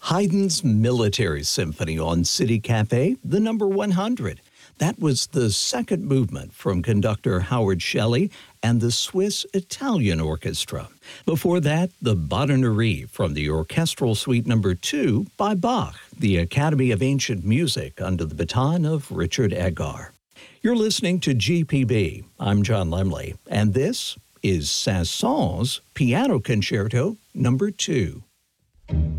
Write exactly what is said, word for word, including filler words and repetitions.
Haydn's Military Symphony on City Cafe, the number one hundred. That was the second movement from conductor Howard Shelley and the Swiss Italian Orchestra. Before that, the Badinterie from the Orchestral Suite number two by Bach, the Academy of Ancient Music under the baton of Richard Edgar. You're listening to G P B. I'm John Lemley, and this is Saint-Saëns Piano Concerto number two.